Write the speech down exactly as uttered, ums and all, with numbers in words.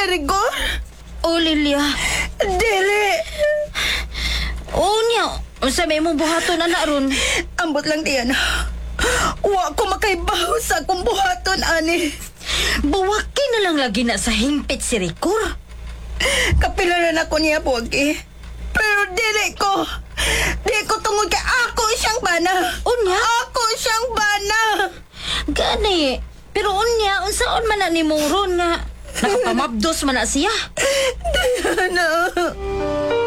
Rigor? O, Lilia. Dili. O niya, unsa may mong buhaton anak ron? Ambot lang diyan. Wa ko makaibaw sa akong buhaton, ani. Buwakin na lang lagi na sa himpit si Rigor. Kapilaran ako niya, Pogi. Pero dili ko. Di ko tungod kay ako siyang bana. Unya? Ako siyang bana. Gani. Pero unya, unsaon man na ni Moron nga nakapamabdos man na siya. Diana.